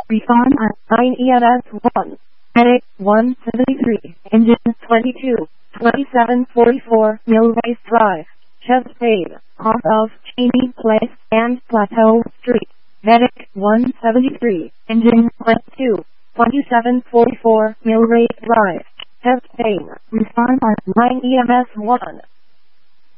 Refund on 9 EMS 1. Medic 173. Engine 22. 2744 Millrace Drive. Chesapeake. Off of Cheney Place and Plateau Street. Medic 173. Engine 22. 2744 Millrace Drive. Chesapeake. Refund on 9 EMS 1.